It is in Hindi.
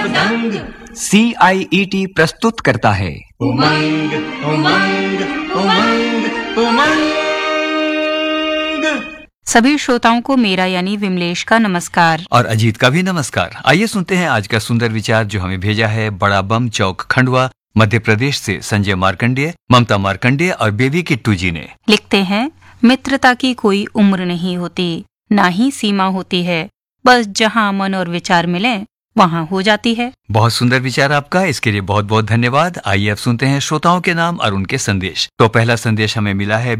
हुड़दंग। CIET प्रस्तुत करता है उमंग उमंग उमंग उमंग। सभी श्रोताओं को मेरा यानी विमलेश का नमस्कार और अजीत का भी नमस्कार। आइए सुनते हैं आज का सुंदर विचार जो हमें भेजा है बड़ा बम चौक खंडवा मध्य प्रदेश से संजय मार्कंडेय, ममता मार्कंडेय और बेबी किट्टू जी ने। लिखते हैं, मित्रता की कोई उम्र नहीं होती, ना ही सीमा होती है, बस जहाँ मन और विचार मिले वहाँ हो जाती है। बहुत सुंदर विचार आपका, इसके लिए बहुत बहुत धन्यवाद। आइए अब सुनते हैं श्रोताओं के नाम और उनके संदेश। तो पहला संदेश हमें मिला है